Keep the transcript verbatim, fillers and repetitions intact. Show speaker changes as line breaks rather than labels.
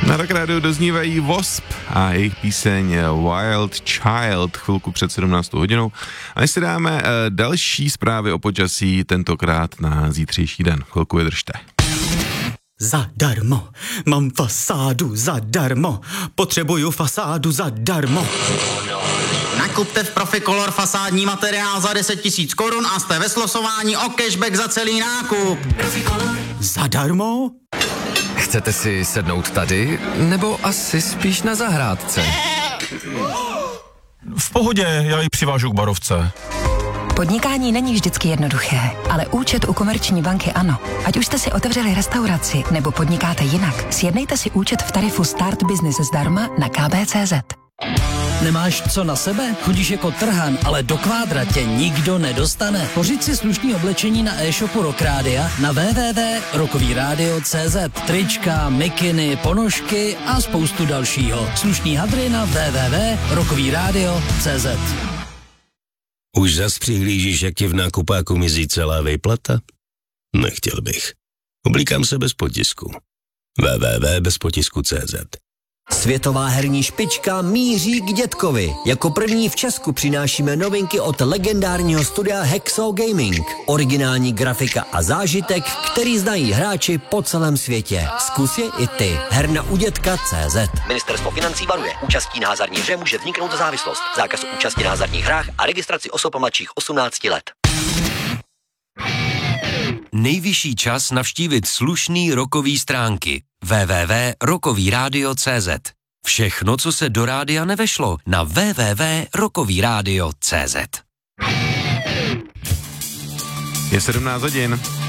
Na Rock Rádiu doznívají W A S P a jejich píseň Wild Child chvilku před sedmnáctou hodinou. A než si dáme uh, další zprávy o počasí, tentokrát na zítřejší den. Chvilku vydržte.
Zadarmo, mám fasádu zadarmo, potřebuju fasádu zadarmo.
Nakupte v Proficolor fasádní materiál za deset tisíc korun a jste ve slosování o cashback za celý nákup.
Proficolor. Zadarmo?
Chcete si sednout tady, nebo asi spíš na zahrádce?
V pohodě, já ji přivážu k barovce.
Podnikání není vždycky jednoduché, ale účet u Komerční banky ano. Ať už jste si otevřeli restauraci nebo podnikáte jinak, sjednejte si účet v tarifu Start Business zdarma na k b tečka c z.
Nemáš co na sebe? Chodíš jako trhan, ale do kvádra tě nikdo nedostane. Pořiď si slušný oblečení na e-shopu Rock Rádia na w w w tečka rockovyradio tečka c z. Trička, mikiny, ponožky a spoustu dalšího. Slušný hadry na w w w tečka rockovyradio tečka c z.
Už zas přihlížíš, jak ti v nákupáku mizí celá výplata? Nechtěl bych. Oblíkám se bez potisku. w w w tečka bez potisku tečka c z.
Světová herní špička míří k dětkovi. Jako první v Česku přinášíme novinky od legendárního studia Hexo Gaming. Originální grafika a zážitek, který znají hráči po celém světě. Zkus je i ty. Herna u dětka tečka c z.
Ministerstvo financí varuje. Účastí na hazardní hře může vzniknout závislost. Zákaz účasti na hazardních hrách a registraci osob mladších osmnácti let.
Nejvyšší čas navštívit slušný rockový stránky. w w w tečka rockovyradio tečka c z. Všechno, co se do rádia nevešlo, na w w w tečka rockovyradio tečka c z.
Je sedmnáct hodin.